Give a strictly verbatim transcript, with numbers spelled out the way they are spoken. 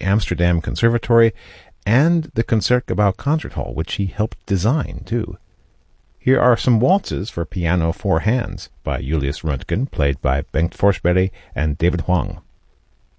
Amsterdam Conservatory and the Concertgebouw Concert Hall, which he helped design, too. Here are some waltzes for piano four hands by Julius Röntgen, played by Bengt Forsberg and David Hwang.